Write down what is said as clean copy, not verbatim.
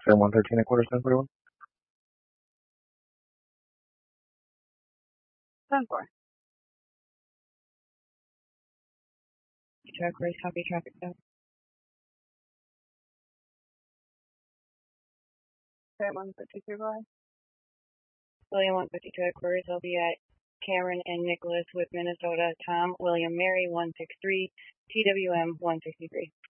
Sam 113 at quarter 1041. 10-4. Check race, copy traffic stop. At 152, go ahead. William 152 headquarters, I'll be at Cameron and Nicholas with Minnesota, Tom, William, Mary 163, TWM 163.